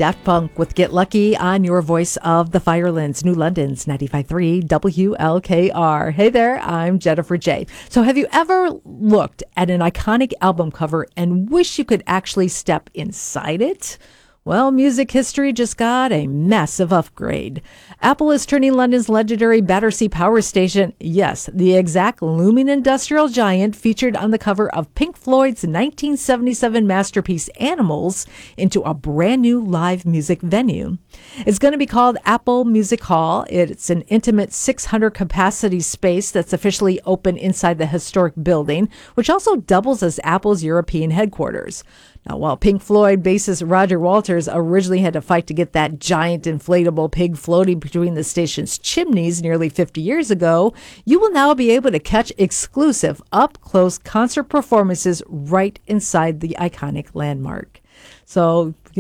Daft Punk with Get Lucky on your voice of the Firelands, New London's 95.3 WLKR. Hey there, I'm Jennifer J. So have you ever looked at an iconic album cover and wish you could actually step inside it? Well, music history just got a massive upgrade. Apple is turning London's legendary Battersea Power Station, yes, the exact looming industrial giant featured on the cover of Pink Floyd's 1977 masterpiece Animals, into a brand new live music venue. It's going to be called Apple Music Hall. It's an intimate 600 capacity space that's officially open inside the historic building, which also doubles as Apple's European headquarters. Now, while Pink Floyd bassist Roger Waters originally had to fight to get that giant inflatable pig floating between the station's chimneys nearly 50 years ago, you will now be able to catch exclusive up-close concert performances right inside the iconic landmark. So